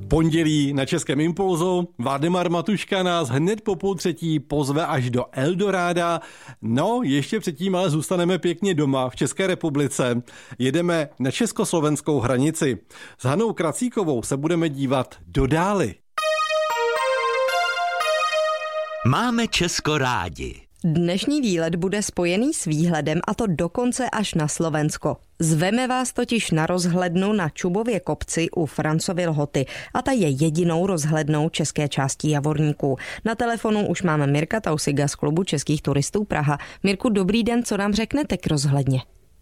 Pondělí na Českém impulzu. Valdemar Matuška nás hned po 2:30 pozve až do Eldoráda. No, ještě předtím ale zůstaneme pěkně doma v České republice. Jedeme na československou hranici. S Hanou Kracíkovou se budeme dívat do dály. Máme Česko rádi. Dnešní výlet bude spojený s výhledem, a to dokonce až na Slovensko. Zveme vás totiž na rozhlednu na Čubově kopci u Francovy Lhoty a ta je jedinou rozhlednou české části Javorníků. Na telefonu už máme Mirka Tausiga z Klubu českých turistů Praha. Mirku, dobrý den, co nám řeknete k rozhledně?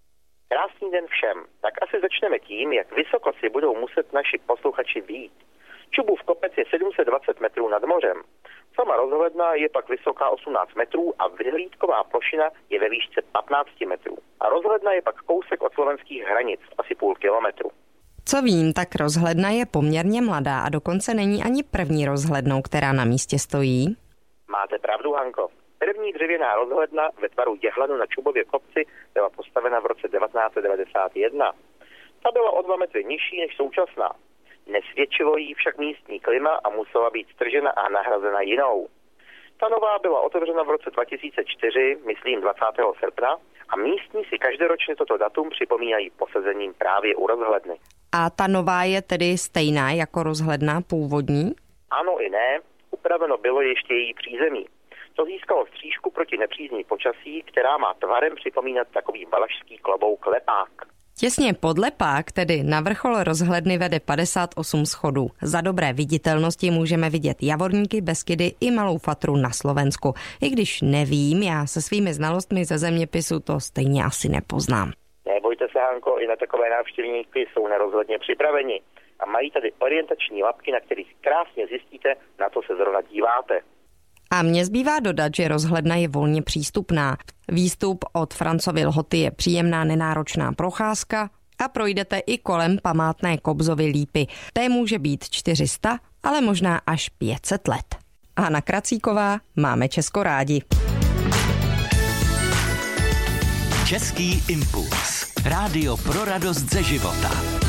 Krásný den všem. Tak asi začneme tím, jak vysoko si budou muset naši posluchači vyjít. Čubův kopec je 720 metrů nad mořem. Sama rozhledna je pak vysoká 18 metrů a vyhlídková plošina je ve výšce 15 metrů. A rozhledna je pak kousek od slovenských hranic, asi půl kilometru. Co vím, tak rozhledna je poměrně mladá a dokonce není ani první rozhlednou, která na místě stojí. Máte pravdu, Hanko. První dřevěná rozhledna ve tvaru jehlanu na Čubově kopci byla postavena v roce 1991. Ta byla o 2 metry nižší než současná. Nesvědčilo jí však místní klima a musela být stržena a nahrazena jinou. Ta nová byla otevřena v roce 2004, myslím 20. srpna, a místní si každoročně toto datum připomínají posezením právě u rozhledny. A ta nová je tedy stejná jako rozhledna původní? Ano i ne, upraveno bylo ještě její přízemí. To získalo střížku proti nepřízní počasí, která má tvarem připomínat takový valašský klobouk lepák. Těsně pod lepák, tedy na vrchol rozhledny, vede 58 schodů. Za dobré viditelnosti můžeme vidět Javorníky, Beskydy i Malou Fatru na Slovensku. I když nevím, já se svými znalostmi ze zeměpisu to stejně asi nepoznám. Nebojte se, Hanko, i na takové návštěvníky jsou nerozhledně připraveni. A mají tady orientační mapky, na kterých krásně zjistíte, na co se zrovna díváte. A mně zbývá dodat, že rozhledna je volně přístupná. Výstup od Francovy Lhoty je příjemná nenáročná procházka a projdete i kolem památné Kobzovy lípy. Té může být 400, ale možná až 500 let. Hana Kracíková, máme Česko rádi. Český impuls. Rádio pro radost ze života.